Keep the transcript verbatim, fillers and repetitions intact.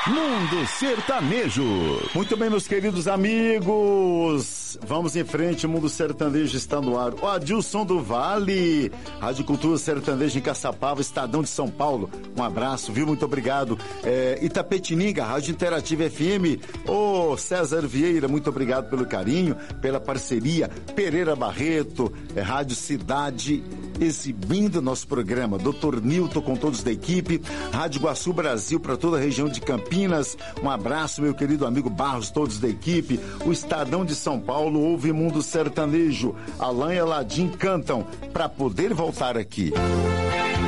Mundo Sertanejo. Muito bem, meus queridos amigos. Vamos em frente, Mundo Sertanejo está no ar. O Adilson do Vale, Rádio Cultura Sertanejo em Caçapava, Estadão de São Paulo. Um abraço, viu? Muito obrigado. É, Itapetininga, Rádio Interativa F M. Ô, César Vieira, muito obrigado pelo carinho, pela parceria. Pereira Barreto, é, Rádio Cidade, exibindo nosso programa. doutor Nilton com todos da equipe. Rádio Iguaçu Brasil para toda a região de Campinas. Um abraço, meu querido amigo Barros, todos da equipe. O Estadão de São Paulo ouve Mundo Sertanejo. Alain e Aladim cantam Pra Poder Voltar Aqui.